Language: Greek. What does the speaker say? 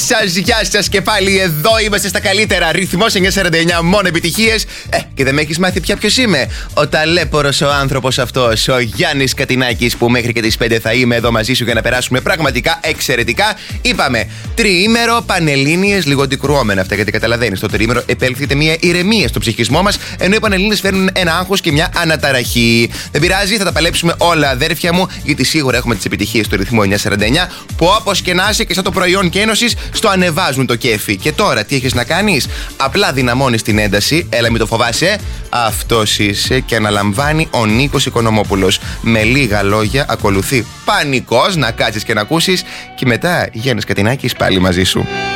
γεια σας και πάλι εδώ είμαστε στα καλύτερα. Ρυθμός 949, μόνο επιτυχίες. Και δεν με έχεις μάθει πια ποιος είμαι. Ο ταλέπορος ο άνθρωπος αυτός, ο Γιάννης Κατινάκης, που μέχρι και τις 5 θα είμαι εδώ μαζί σου για να περάσουμε πραγματικά εξαιρετικά. Είπαμε, τριήμερο Πανελλήνιες, λίγο αντικρουόμενα αυτά, γιατί καταλαβαίνεις, το τριήμερο επέλθεται μια ηρεμία στο ψυχισμό μας, ενώ οι Πανελλήνιες φέρνουν ένα άγχος και μια αναταραχή. Δεν πειράζει, θα τα παλέψουμε όλα, αδέρφια μου, γιατί σίγουρα έχουμε τις επιτυχίες του ρυθμού 949, που όπως και να είσαι και σαν το προϊόν και ένωσης, στο ανεβάζουν το κέφι. Και τώρα τι έχεις να κάνεις? Απλά δυναμώνεις την ένταση, έλα μην το φοβάσαι. Αυτός είσαι και αναλαμβάνει ο Νίκος Οικονομόπουλος. Με λίγα λόγια ακολουθεί πανικός, να κάτσεις και να ακούσεις, και μετά Γιάννης Κατινάκης πάλι μαζί σου.